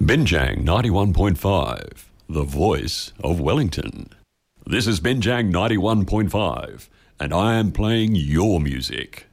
Binjang 91.5, the voice of Wellington. This is Binjang 91.5, and I am playing your music.